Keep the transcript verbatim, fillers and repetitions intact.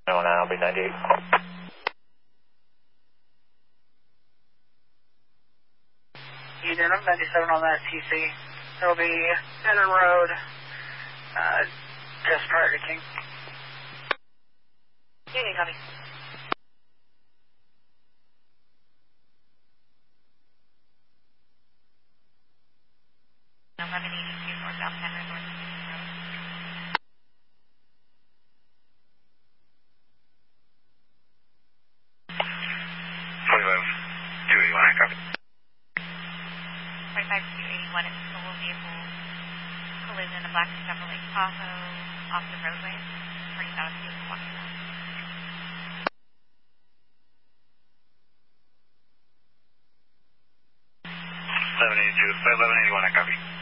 No, no, I'll be ninety-eight. Union, I'm ninety-seven on that T C. It'll be Center Road, uh, just prior to King. Union, copy. eleven eighty-two North South Center Road. forty-five two eighty-one, copy. forty-five two eighty-one, it's a total vehicle collision, a black Chevrolet Tahoe off the roadway. forty thousand people walking around. eleven eighty-two, eleven eighty-one, I copy.